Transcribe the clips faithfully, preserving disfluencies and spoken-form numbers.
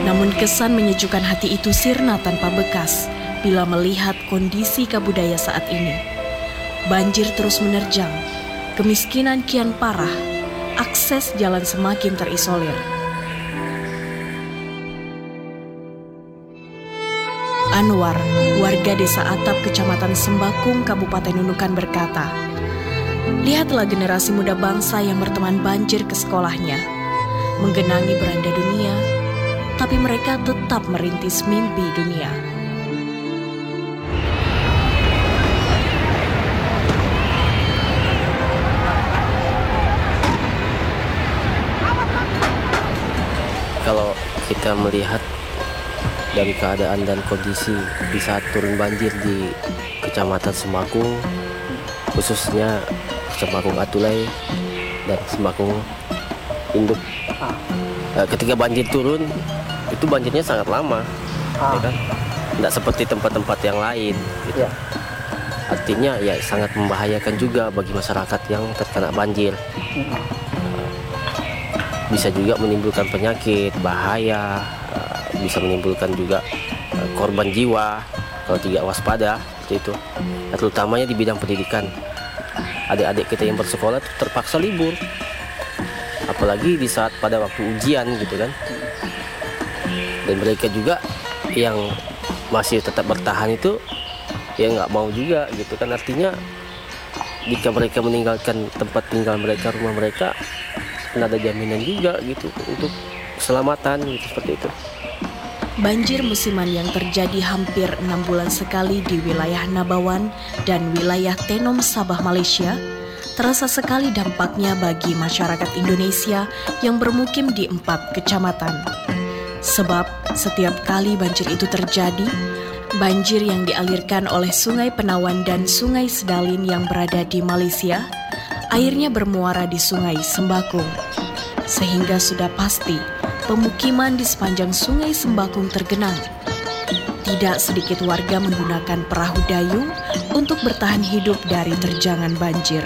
Namun kesan menyejukkan hati itu sirna tanpa bekas bila melihat kondisi Kabudaya saat ini. Banjir terus menerjang, kemiskinan kian parah, akses jalan semakin terisolir. Anwar, warga desa Atap, Kecamatan Sembakung, Kabupaten Nunukan berkata, "Lihatlah generasi muda bangsa yang berteman banjir ke sekolahnya, menggenangi beranda dunia, tapi mereka tetap merintis mimpi dunia." Kalau kita melihat dari keadaan dan kondisi di saat turun banjir di Kecamatan Sembakung, khususnya Sembakung Atulai dan Sembakung Induk, nah, ketika banjir turun itu banjirnya sangat lama, ah. ya kan? Tidak seperti tempat-tempat yang lain gitu. Ya. Artinya ya sangat membahayakan juga bagi masyarakat yang terkena banjir. Hmm. Bisa juga menimbulkan penyakit, bahaya, bisa menimbulkan juga korban jiwa kalau tidak waspada seperti itu. Nah, terutamanya di bidang pendidikan, adik-adik kita yang bersekolah itu terpaksa libur, apalagi di saat pada waktu ujian gitu kan. Dan mereka juga yang masih tetap bertahan itu ya nggak mau juga gitu kan. Artinya jika mereka meninggalkan tempat tinggal mereka, rumah mereka, tidak ada jaminan juga gitu untuk keselamatan gitu, seperti itu. Banjir musiman yang terjadi hampir enam bulan sekali di wilayah Nabawan dan wilayah Tenom, Sabah, Malaysia, terasa sekali dampaknya bagi masyarakat Indonesia yang bermukim di empat kecamatan. Sebab setiap kali banjir itu terjadi, banjir yang dialirkan oleh Sungai Penawan dan Sungai Sedalin yang berada di Malaysia, airnya bermuara di Sungai Sembakung. Sehingga sudah pasti pemukiman di sepanjang Sungai Sembakung tergenang. Tidak sedikit warga menggunakan perahu dayung untuk bertahan hidup dari terjangan banjir.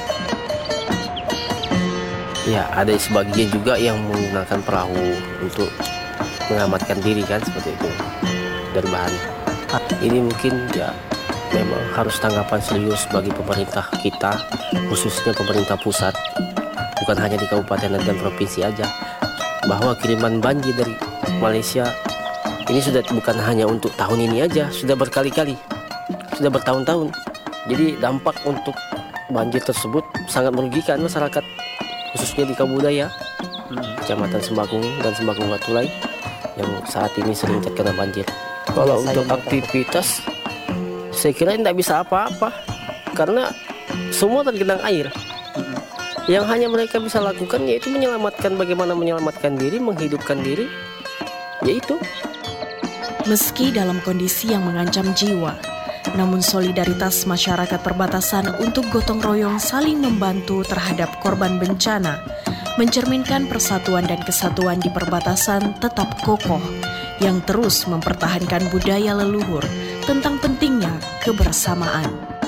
Ya, ada sebagian juga yang menggunakan perahu untuk mengamankan diri kan, seperti itu dari bahan. Ini mungkin ya memang harus tanggapan serius bagi pemerintah kita, khususnya pemerintah pusat, bukan hanya di kabupaten dan provinsi aja, bahwa kiriman banjir dari Malaysia ini sudah bukan hanya untuk tahun ini aja, sudah berkali-kali, sudah bertahun-tahun. Jadi dampak untuk banjir tersebut sangat merugikan masyarakat, khususnya di Kabudaya, Kecamatan Sembakung dan Sembakung Atulai yang saat ini sering terkena banjir. Kalau untuk aktivitas, saya kira tidak bisa apa-apa karena semua tergenang air. Yang hanya mereka bisa lakukan yaitu menyelamatkan, bagaimana menyelamatkan diri, menghidupkan diri, yaitu. Meski dalam kondisi yang mengancam jiwa, namun solidaritas masyarakat perbatasan untuk gotong royong saling membantu terhadap korban bencana mencerminkan persatuan dan kesatuan di perbatasan tetap kokoh yang terus mempertahankan budaya leluhur tentang pentingnya kebersamaan.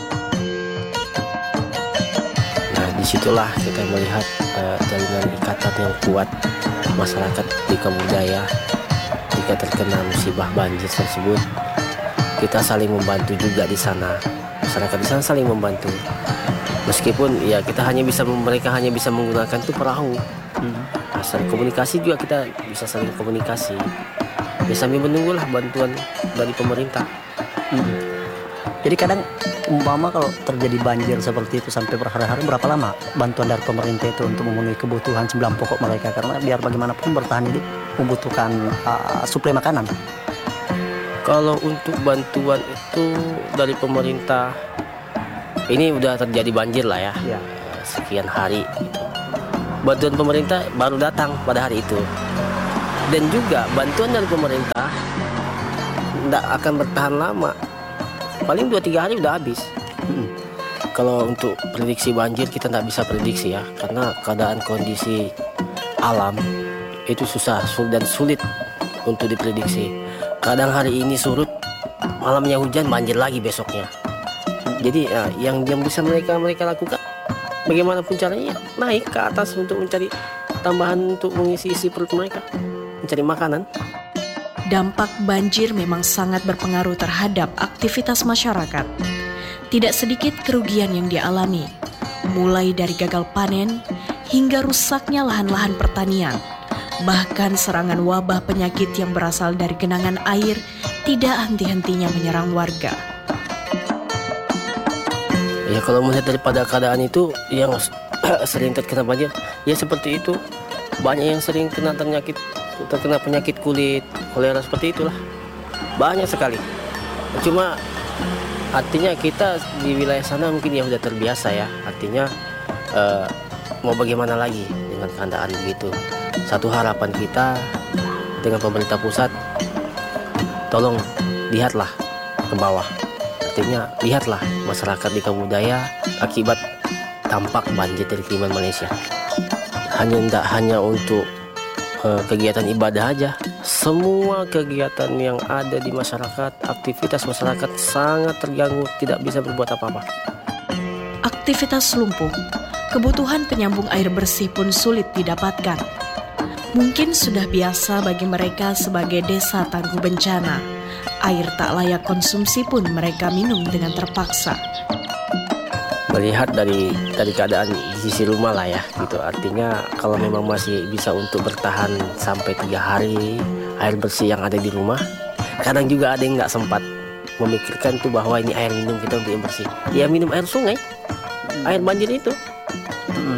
Disitulah kita melihat uh, jalinan ikatan yang kuat masyarakat di Kabudaya. Jika terkena musibah banjir tersebut, kita saling membantu juga di sana. Masyarakat di sana saling membantu. Meskipun ya kita hanya bisa mereka hanya bisa menggunakan itu perahu. Hmm. Nah, saling komunikasi juga kita bisa saling komunikasi. Ya sambil menunggulah bantuan dari pemerintah. Hmm. Jadi kadang umpama kalau terjadi banjir seperti itu sampai berhari-hari, berapa lama bantuan dari pemerintah itu untuk memenuhi kebutuhan sembilan pokok mereka? Karena biar bagaimanapun bertahan hidup membutuhkan uh, suplai makanan. Kalau untuk bantuan itu dari pemerintah, ini udah terjadi banjir lah ya, ya. Sekian hari gitu. Bantuan pemerintah baru datang pada hari itu. Dan juga bantuan dari pemerintah tidak akan bertahan lama. Paling dua tiga hari udah habis. Hmm. Kalau untuk prediksi banjir kita nggak bisa prediksi ya, karena keadaan kondisi alam itu susah dan sulit untuk diprediksi. Kadang hari ini surut, malamnya hujan, banjir lagi besoknya. Jadi ya, yang yang bisa mereka mereka lakukan, bagaimanapun caranya naik ke atas untuk mencari tambahan untuk mengisi isi perut mereka, mencari makanan. dampak banjir memang sangat berpengaruh terhadap aktivitas masyarakat. Tidak sedikit kerugian yang dialami, mulai dari gagal panen hingga rusaknya lahan-lahan pertanian. Bahkan serangan wabah penyakit yang berasal dari genangan air tidak henti-hentinya menyerang warga. Ya kalau melihat daripada keadaan itu yang sering terkena banjir, ya seperti itu. Banyak yang sering kena penyakit, terkena penyakit kulit, kolera seperti itulah. Banyak sekali. Cuma artinya kita di wilayah sana mungkin ya sudah terbiasa ya. Artinya eh, mau bagaimana lagi dengan keadaan begitu. Satu harapan kita dengan pemerintah pusat, tolong lihatlah ke bawah. Artinya lihatlah masyarakat di Kabudaya akibat dampak banjir dari Kiriman Malaysia. Hanya tidak hanya untuk uh, kegiatan ibadah aja, semua kegiatan yang ada di masyarakat, aktivitas masyarakat sangat terganggu, tidak bisa berbuat apa-apa. Aktivitas lumpuh, kebutuhan penyambung air bersih pun sulit didapatkan. Mungkin sudah biasa bagi mereka sebagai desa tangguh bencana. Air tak layak konsumsi pun mereka minum dengan terpaksa. Melihat dari dari keadaan di sisi rumah lah ya, gitu. Artinya kalau memang masih bisa untuk bertahan sampai tiga hari air bersih yang ada di rumah, kadang juga ada yang nggak sempat memikirkan tuh bahwa ini air minum kita untuk yang bersih. Ya minum air sungai, air banjir itu. Hmm.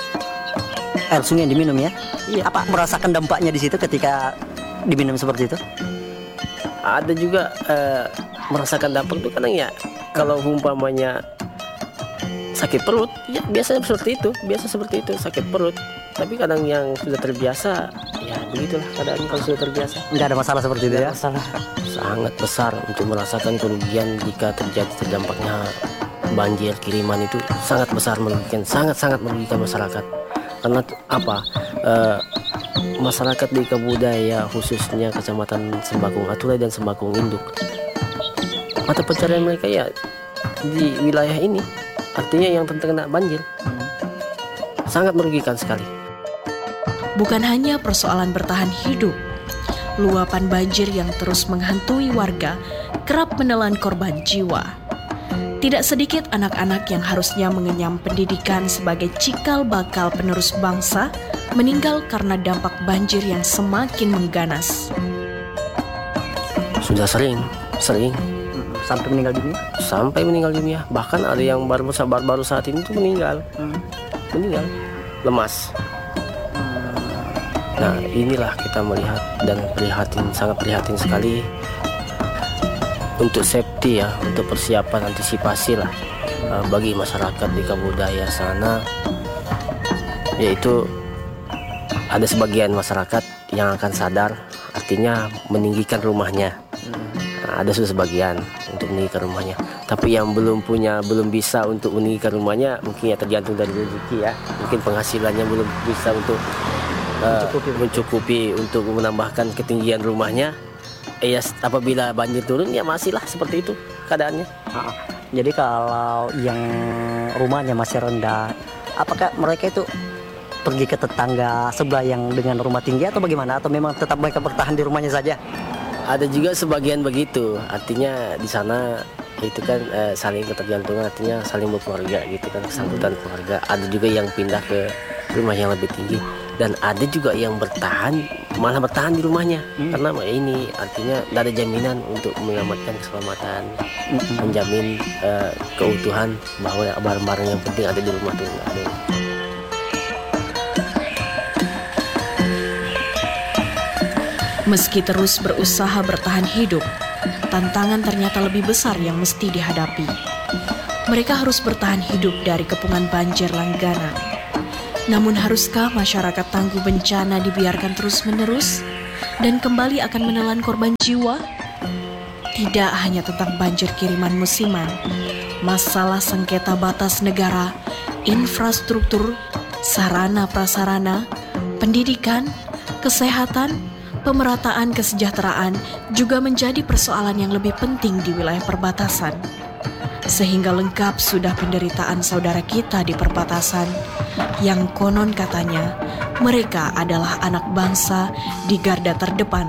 Air sungai yang diminum ya? Iya. Apa merasakan dampaknya di situ ketika diminum seperti itu? Ada juga uh, merasakan dampak tuh kadang ya. Kalau umpamanya sakit perut, ya biasanya seperti itu, biasa seperti itu sakit perut. Tapi kadang yang sudah terbiasa, ya begitulah keadaan kalau sudah terbiasa. Nggak ada masalah seperti itu ya? Masalah sangat besar untuk merasakan kerugian jika terjadi terdampaknya banjir kiriman itu sangat besar merugikan, sangat-sangat merugikan masyarakat. Karena apa? E, masyarakat di Kabudaya khususnya Kecamatan Sembakung Atulai dan Sembakung Induk, mata pencarian mereka ya di wilayah ini. Artinya yang terkena banjir hmm. sangat merugikan sekali. Bukan hanya persoalan bertahan hidup, luapan banjir yang terus menghantui warga kerap menelan korban jiwa. Tidak sedikit anak-anak yang harusnya mengenyam pendidikan sebagai cikal bakal penerus bangsa meninggal karena dampak banjir yang semakin mengganas. Sudah sering, sering. Sampai meninggal dunia? Sampai meninggal dunia. Bahkan ada yang baru baru saat ini tuh meninggal, hmm. meninggal, lemas. Hmm. Nah inilah kita melihat dan prihatin, sangat prihatin sekali. Untuk safety ya, untuk persiapan antisipasi lah uh, bagi masyarakat di Kabudaya sana, yaitu ada sebagian masyarakat yang akan sadar, artinya meninggikan rumahnya. Hmm. Ada sebagian untuk meninggikan rumahnya, tapi yang belum punya, belum bisa untuk meninggikan rumahnya, mungkin ya tergantung dari rezeki ya, mungkin penghasilannya belum bisa untuk uh, mencukupi, mencukupi untuk menambahkan ketinggian rumahnya. Eh, ya apabila banjir turun ya masihlah seperti itu keadaannya. Ha-ha. Jadi kalau yang rumahnya masih rendah, apakah mereka itu pergi ke tetangga sebelah yang dengan rumah tinggi atau bagaimana, atau memang tetap mereka bertahan di rumahnya saja? Ada juga sebagian begitu, artinya di sana itu kan eh, saling ketergantungan, artinya saling berkeluarga gitu kan, kesangkutan keluarga. Ada juga yang pindah ke rumah yang lebih tinggi, dan ada juga yang bertahan, malah bertahan di rumahnya. hmm. Karena ini artinya tidak ada jaminan untuk menyelamatkan keselamatan, hmm. menjamin eh, keutuhan bahwa barang-barang yang penting ada di rumah tuh nggak ada. Meski terus berusaha bertahan hidup, tantangan ternyata lebih besar yang mesti dihadapi. Mereka harus bertahan hidup dari kepungan banjir langganan. Namun haruskah masyarakat tangguh bencana dibiarkan terus-menerus dan kembali akan menelan korban jiwa? Tidak hanya tentang banjir kiriman musiman, masalah sengketa batas negara, infrastruktur, sarana prasarana, pendidikan, kesehatan, pemerataan kesejahteraan juga menjadi persoalan yang lebih penting di wilayah perbatasan. Sehingga lengkap sudah penderitaan saudara kita di perbatasan yang konon katanya mereka adalah anak bangsa di garda terdepan